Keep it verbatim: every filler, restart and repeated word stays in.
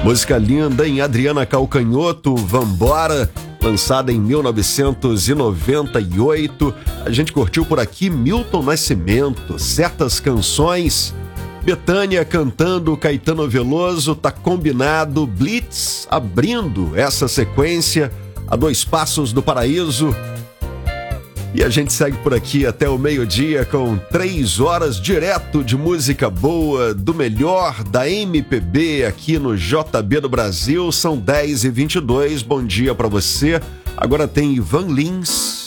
Música linda em Adriana Calcanhoto, Vambora, lançada em mil novecentos e noventa e oito. A gente curtiu por aqui Milton Nascimento, Certas Canções, Bethânia cantando Caetano Veloso, Tá Combinado, Blitz abrindo essa sequência, A Dois Passos do Paraíso. E a gente segue por aqui até o meio-dia com três horas direto de música boa, do melhor da M P B aqui no J B do Brasil. São dez e vinte e dois, bom dia pra você. Agora tem Ivan Lins.